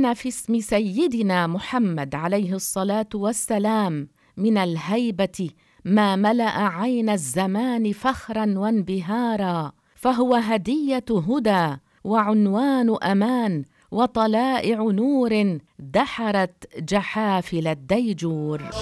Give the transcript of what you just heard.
إن في اسم سيدنا محمد عليه الصلاة والسلام من الهيبة ما ملأ عين الزمان فخراً وانبهاراً، فهو هدية هدى وعنوان أمان وطلائع نور دحرت جحافل الديجور.